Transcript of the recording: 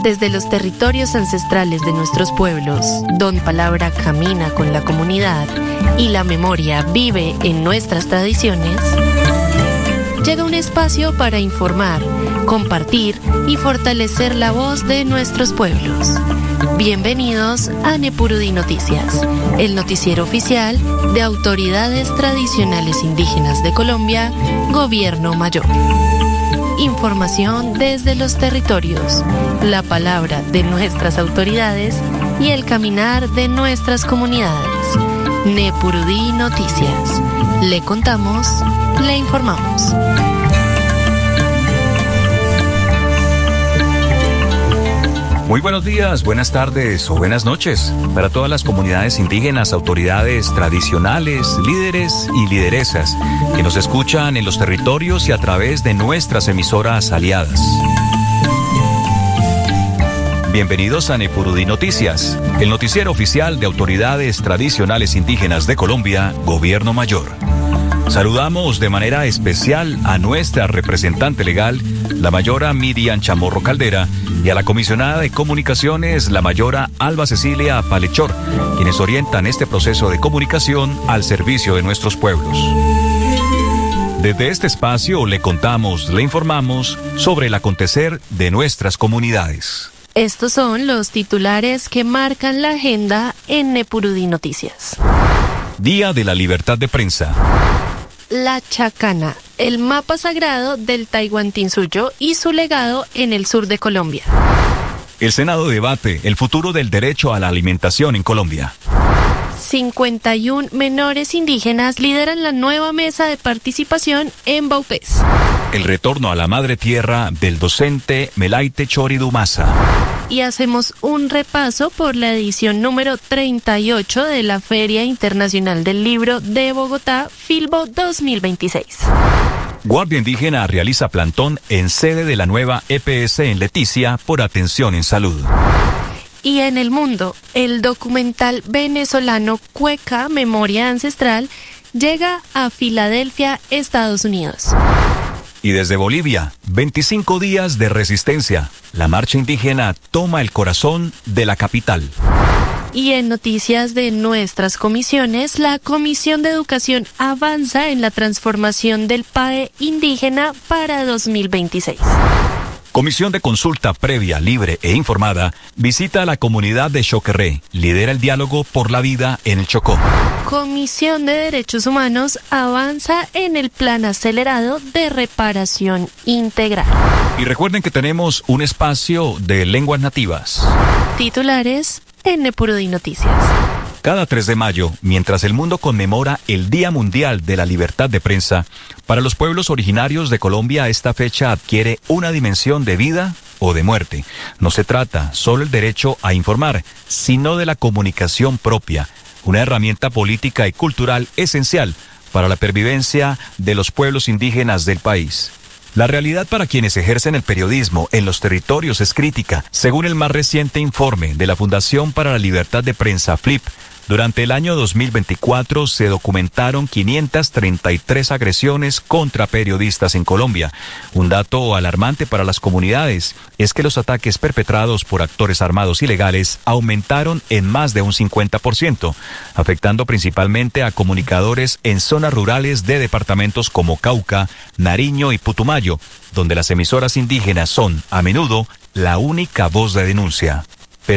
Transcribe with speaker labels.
Speaker 1: Desde los territorios ancestrales de nuestros pueblos, donde palabra camina con la comunidad y la memoria vive en nuestras tradiciones, llega un espacio para informar, compartir y fortalecer la voz de nuestros pueblos. Bienvenidos a Nepurudí Noticias, el noticiero oficial de Autoridades Tradicionales Indígenas de Colombia, Gobierno Mayor. Información desde los territorios, la palabra de nuestras autoridades y el caminar de nuestras comunidades. Nepurudí Noticias. Le contamos, le informamos.
Speaker 2: Muy buenos días, buenas tardes o buenas noches para todas las comunidades indígenas, autoridades tradicionales, líderes y lideresas que nos escuchan en los territorios y a través de nuestras emisoras aliadas. Bienvenidos a Nepurudí Noticias, el noticiero oficial de Autoridades Tradicionales Indígenas de Colombia, Gobierno Mayor. Saludamos de manera especial a nuestra representante legal, la mayora Miriam Chamorro Caldera, y a la comisionada de comunicaciones, la mayora Alba Cecilia Palechor, quienes orientan este proceso de comunicación al servicio de nuestros pueblos. Desde este espacio le contamos, le informamos sobre el acontecer de nuestras comunidades.
Speaker 1: Estos son los titulares que marcan la agenda en Nepurudí Noticias.
Speaker 2: Día de la Libertad de Prensa.
Speaker 1: La Chacana, el mapa sagrado del Tahuantinsuyo y su legado en el sur de Colombia.
Speaker 2: El Senado debate el futuro del derecho a la alimentación en Colombia.
Speaker 1: 51 menores indígenas lideran la nueva mesa de participación en Baupés.
Speaker 2: El retorno a la madre tierra del docente Melaite Chori Dumasa.
Speaker 1: Y hacemos un repaso por la edición número 38 de la Feria Internacional del Libro de Bogotá, Filbo 2026.
Speaker 2: Guardia Indígena realiza plantón en sede de la nueva EPS en Leticia por atención en salud.
Speaker 1: Y en el mundo, el documental venezolano Cueca, Memoria Ancestral, llega a Filadelfia, Estados Unidos.
Speaker 2: Y desde Bolivia, 25 días de resistencia. La marcha indígena toma el corazón de la capital.
Speaker 1: Y en noticias de nuestras comisiones, la Comisión de Educación avanza en la transformación del PAE indígena para 2026.
Speaker 2: Comisión de Consulta Previa, Libre e Informada visita a la comunidad de Choquerré, lidera el diálogo por la vida en el Chocó.
Speaker 1: Comisión de Derechos Humanos avanza en el plan acelerado de reparación integral.
Speaker 2: Y recuerden que tenemos un espacio de lenguas nativas.
Speaker 1: Titulares en Nepurudí Noticias.
Speaker 2: Cada 3 de mayo, mientras el mundo conmemora el Día Mundial de la Libertad de Prensa, para los pueblos originarios de Colombia esta fecha adquiere una dimensión de vida o de muerte. No se trata solo el derecho a informar, sino de la comunicación propia, una herramienta política y cultural esencial para la pervivencia de los pueblos indígenas del país. La realidad para quienes ejercen el periodismo en los territorios es crítica, según el más reciente informe de la Fundación para la Libertad de Prensa, FLIP. Durante el año 2024 se documentaron 533 agresiones contra periodistas en Colombia. Un dato alarmante para las comunidades es que los ataques perpetrados por actores armados ilegales aumentaron en más de un 50%, afectando principalmente a comunicadores en zonas rurales de departamentos como Cauca, Nariño y Putumayo, donde las emisoras indígenas son, a menudo, la única voz de denuncia.